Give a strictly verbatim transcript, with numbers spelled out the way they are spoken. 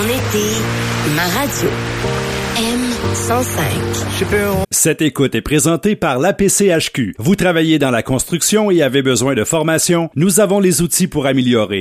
Mon été, ma radio. M cent cinq. Cette écoute est présentée par l'A P C H Q. Vous travaillez dans la construction et avez besoin de formation? Nous avons les outils pour améliorer